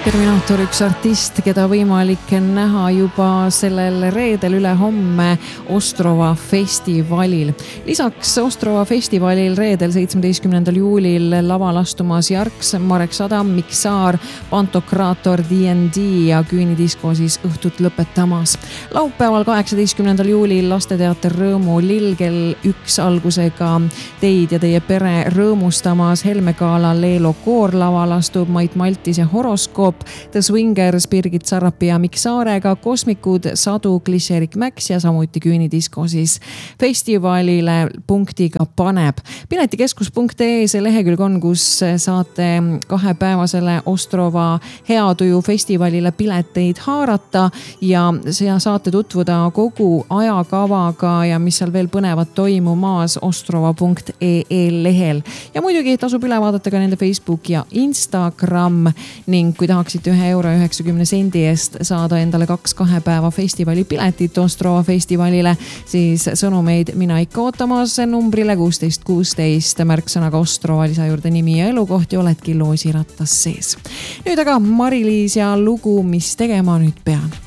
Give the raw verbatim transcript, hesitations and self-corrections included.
Terminaator, üks artist, keda võimalik näha juba sellel reedel üle homme Ostrova festivalil. Lisaks Ostrova festivalil reedel seitsmeteistkümnendal juulil laval astumas Jarks, Marek Sadam, Miksaar, Pantokraator, D and D ja Küünidisko siis õhtut lõpetamas. Laupäeval kaheksateistkümnendal juulil lasteteater Rõõmu Lill kell üks algusega teid ja teie pere rõõmustamas. Helme Kaala, Leelo Koor laval astub, Mait Maltis ja Horoskoop, The Swingers, Birgit Sarrapi ja Miksaarega, Kosmikud, Sadu, Klisserik Mäks ja samuti Küünidisko siis festivalile punktiga paneb. Piletikeskus punkt ee see lehekülg on, kus saate kahepäevasele Ostrova Heatuju festivalile pileteid haarata ja saate tutvuda kogu ajakavaga ja mis seal veel põnevad toimumas ostrova punkt ee lehel. Ja muidugi tasub üle vaadata ka nende Facebook ja Instagram ning kui tahaksite ühe euro üheksakümne sendi eest saada endale kaks kahe päeva festivali piletit Ostrova festivalile, siis sõnumeid mina ikka ootamas numbrile kuusteist kuusteist märksõnaga Ostrova lisa juurde nimi ja elukoht ja oledki loosirattas sees. Nüüd aga Mari-Liis ja lugu, mis tegema nüüd pean.